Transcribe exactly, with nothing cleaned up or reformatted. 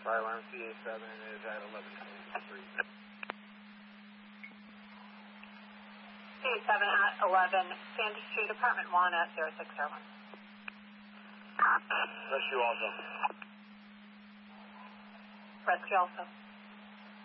Fire alarm C A seven is at eleven twenty-three. C A seven at eleven, Sandy Street, apartment one at zero six zero one. Rescue also. Rescue also.